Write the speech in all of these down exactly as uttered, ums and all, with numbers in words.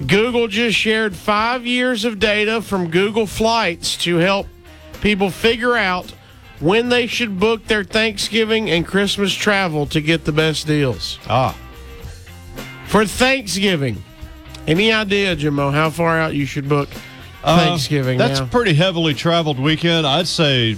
Google just shared five years of data from Google Flights to help people figure out when they should book their Thanksgiving and Christmas travel to get the best deals. Ah. For Thanksgiving, any idea, Jimmo, how far out you should book Thanksgiving uh, That's now? a pretty heavily traveled weekend. I'd say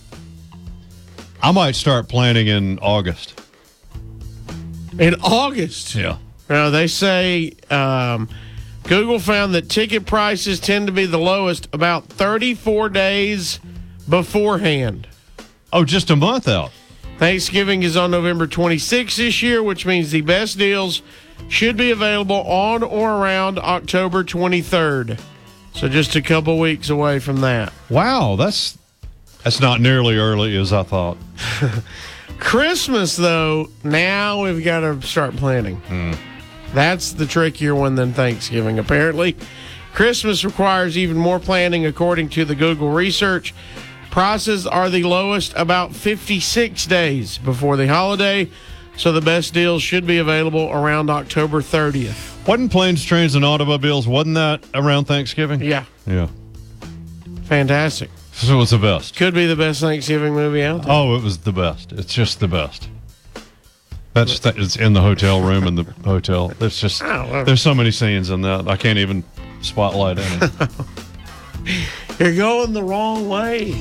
I might start planning in August. In August? Yeah. Now, they say um, Google found that ticket prices tend to be the lowest about thirty-four days beforehand. Oh, just a month out. Thanksgiving is on November twenty-sixth this year, which means the best deals should be available on or around October twenty-third. So just a couple weeks away from that. Wow, that's that's not nearly early as I thought. Christmas, though, now we've got to start planning. Hmm. That's the trickier one than Thanksgiving, apparently. Christmas requires even more planning, according to the Google research. Prices are the lowest about fifty-six days before the holiday, so the best deals should be available around October thirtieth. Wasn't Planes, Trains, and Automobiles, wasn't that around Thanksgiving? Yeah. Yeah. Fantastic. So it was the best. Could be the best Thanksgiving movie out there. Oh, it was the best. It's just the best. That's th- it's in the hotel room in the hotel. It's just Oh, there's so many scenes in that I can't even spotlight any. You're going the wrong way.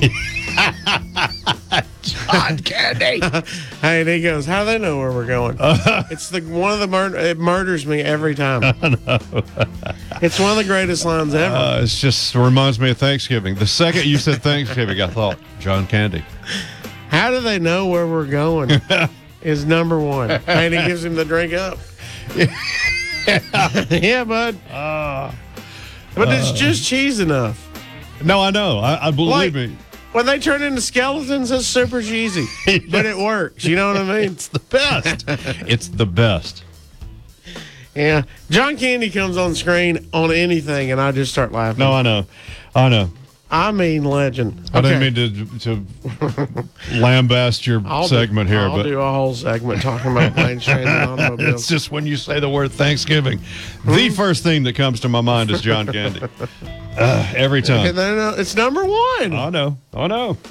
John Candy. Hey, and he goes, how do they know where we're going? Uh, it's the one of the murder. It murders me every time. I know. It's one of the greatest lines ever. Uh, it's just reminds me of Thanksgiving. The second you said Thanksgiving, I thought John Candy. How do they know where we're going? Is number one. And he gives him the drink up. Yeah, bud. Uh, but it's uh, just cheese enough. No, I know. I, I believe Like, me. When they turn into skeletons, it's super cheesy. But it works. You know what I mean? It's the best. It's the best. Yeah. John Candy comes on screen on anything, and I just start laughing. No, I know. I know. I mean legend. I Okay. didn't mean to to lambast your I'll segment do, here, I'll but do a whole segment talking about planes, trains, and automobiles. it's just when you say the word Thanksgiving, the first thing that comes to my mind is John Candy. Uh, every time. No, no, it's number one. I know. I know. All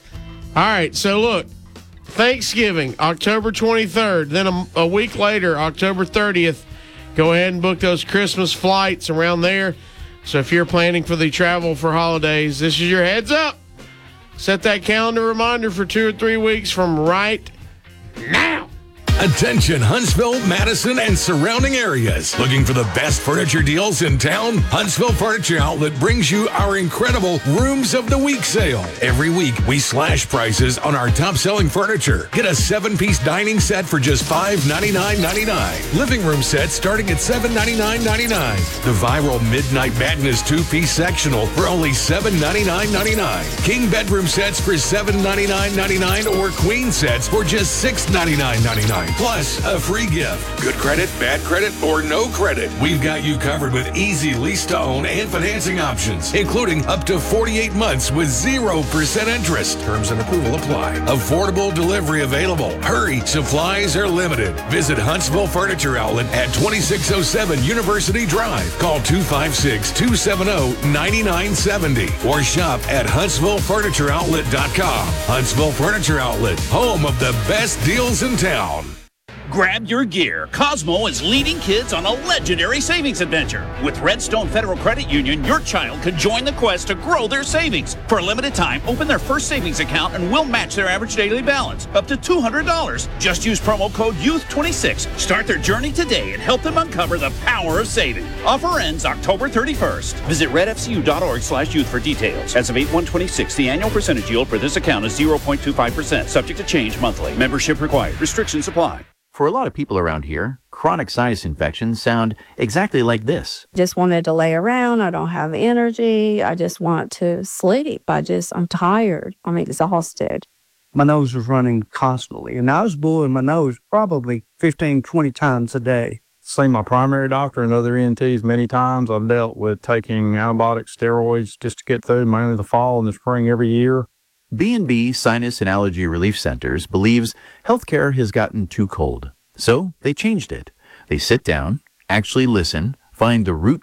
right, so look, Thanksgiving, October twenty-third. Then a, a week later, October thirtieth, go ahead and book those Christmas flights around there. So if you're planning for the travel for holidays, this is your heads up. Set that calendar reminder for two or three weeks from right now. Attention Huntsville, Madison, and surrounding areas. Looking for the best furniture deals in town? Huntsville Furniture Outlet brings you our incredible Rooms of the Week sale. Every week, we slash prices on our top-selling furniture. Get a seven-piece dining set for just five ninety-nine ninety-nine. Living room set starting at seven ninety-nine ninety-nine. The viral Midnight Madness two-piece sectional for only seven ninety-nine ninety-nine. King bedroom sets for seven ninety-nine ninety-nine or queen sets for just six ninety-nine ninety-nine. Plus, a free gift. Good credit, bad credit, or no credit. We've got you covered with easy lease-to-own and financing options, including up to forty-eight months with zero percent interest. Terms and approval apply. Affordable delivery available. Hurry, supplies are limited. Visit Huntsville Furniture Outlet at twenty-six oh seven University Drive. Call two five six, two seven zero, nine nine seven zero or shop at huntsville furniture outlet dot com. Huntsville Furniture Outlet, home of the best deals in town. Grab your gear. Cosmo is leading kids on a legendary savings adventure. With Redstone Federal Credit Union, your child could join the quest to grow their savings. For a limited time, open their first savings account and we'll match their average daily balance up to two hundred dollars. Just use promo code youth twenty-six. Start their journey today and help them uncover the power of saving. Offer ends October thirty-first. Visit redfcu.org slash youth for details. As of eight one twenty-six, the annual percentage yield for this account is zero point two five percent, subject to change monthly. Membership required. Restrictions apply. For a lot of people around here, chronic sinus infections sound exactly like this. Just wanted to lay around. I don't have energy. I just want to sleep. I just, I'm tired. I'm exhausted. My nose was running constantly, and I was blowing my nose probably fifteen, twenty times a day. Seen my primary doctor and other E N Ts many times. I've dealt with taking antibiotics, steroids just to get through mainly the fall and the spring every year. B and B Sinus and Allergy Relief Centers believes healthcare has gotten too cold. So they changed it. They sit down, actually listen, find the root